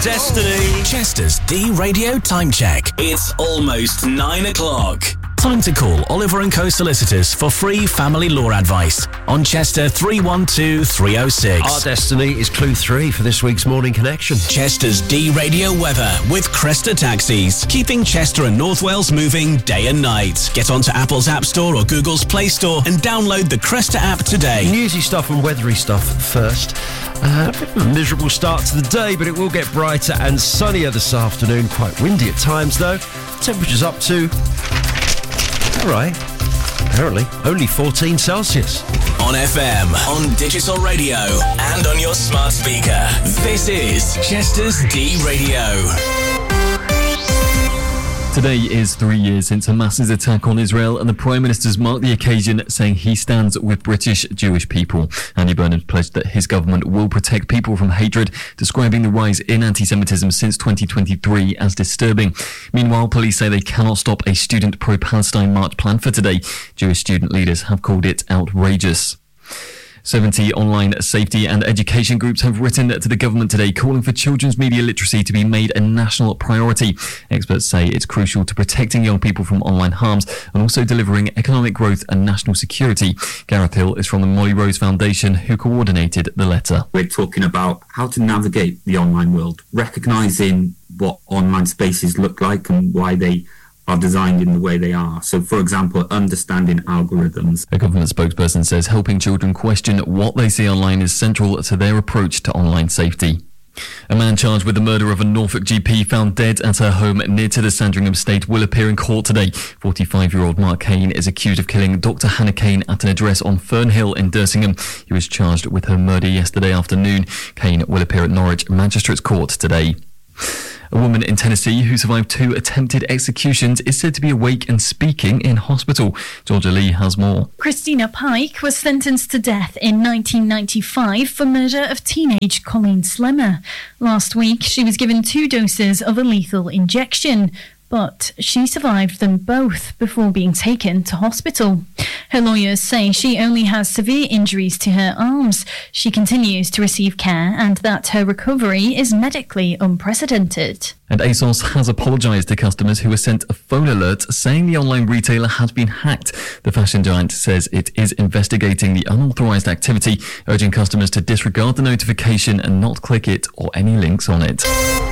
Destiny. Chester's D-Radio Time Check. It's almost 9 o'clock. Time to call Oliver & Co Solicitors for free family law advice on Chester 312 306. Our destiny is clue 3 for this week's Morning Connection. Chester's D-Radio weather with Cresta Taxis, keeping Chester and North Wales moving day and night. Get onto Apple's App Store or Google's Play Store and download the Cresta app today. Newsy stuff and weathery stuff first. A bit of a miserable start to the day, but it will get brighter and sunnier this afternoon. Quite windy at times, though. Temperatures up to... all right, apparently only 14 Celsius. On FM, on digital radio, and on your smart speaker. This is Chester's D-Radio. Today is 3 years since Hamas's attack on Israel, and the Prime Minister's marked the occasion, saying he stands with British Jewish people. Andy Burnham pledged that his government will protect people from hatred, describing the rise in anti-Semitism since 2023 as disturbing. Meanwhile, police say they cannot stop a student pro-Palestine march planned for today. Jewish student leaders have called it outrageous. 70 online safety and education groups have written to the government today calling for children's media literacy to be made a national priority. Experts say it's crucial to protecting young people from online harms and also delivering economic growth and national security. Gareth Hill is from the Molly Rose Foundation, who coordinated the letter. We're talking about how to navigate the online world, recognising what online spaces look like and why they are designed in the way they are. So, for example, understanding algorithms. A government spokesperson says helping children question what they see online is central to their approach to online safety. A man charged with the murder of a Norfolk GP found dead at her home near to the Sandringham estate will appear in court today. 45-year-old Mark Kane is accused of killing Dr. Hannah Kane at an address on Fernhill in Dersingham. He was charged with her murder yesterday afternoon. Kane will appear at Norwich Magistrates Court today. A woman in Tennessee who survived 2 attempted executions is said to be awake and speaking in hospital. Georgia Lee has more. Christina Pike was sentenced to death in 1995 for murder of teenage Colleen Slemmer. Last week, she was given 2 doses of a lethal injection, but she survived them both before being taken to hospital. Her lawyers say she only has severe injuries to her arms. She continues to receive care and that her recovery is medically unprecedented. And ASOS has apologised to customers who were sent a phone alert saying the online retailer had been hacked. The fashion giant says it is investigating the unauthorised activity, urging customers to disregard the notification and not click it or any links on it.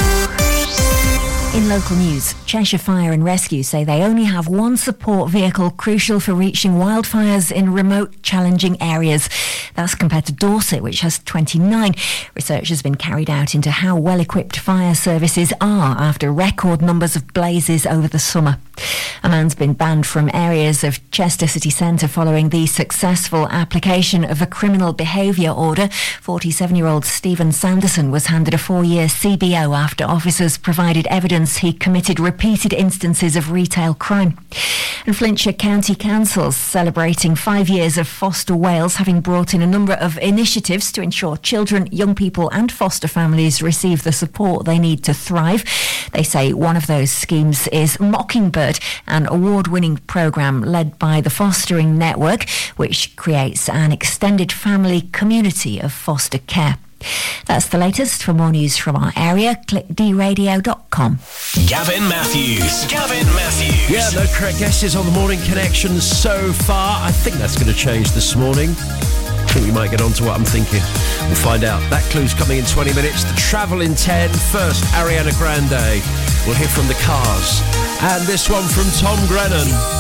In local news, Cheshire Fire and Rescue say they only have 1 support vehicle crucial for reaching wildfires in remote, challenging areas. That's compared to Dorset, which has 29. Research has been carried out into how well-equipped fire services are after record numbers of blazes over the summer. A man's been banned from areas of Chester city centre following the successful application of a criminal behaviour order. 47-year-old Stephen Sanderson was handed a 4-year CBO after officers provided evidence he committed repeated instances of retail crime. And Flintshire County Council's celebrating 5 years of Foster Wales, having brought in a number of initiatives to ensure children, young people and foster families receive the support they need to thrive. They say one of those schemes is Mockingbird, an award-winning programme led by the Fostering Network, which creates an extended family community of foster care. That's the latest. For more news from our area, click dradio.com. Gavin Matthews. Yeah, no correct guesses on the Morning Connection so far. I think that's going to change this morning. I think we might get on to what I'm thinking. We'll find out. That clue's coming in 20 minutes. The Travel in 10. First, Ariana Grande. We'll hear from the Cars. And this one from Tom Grennan.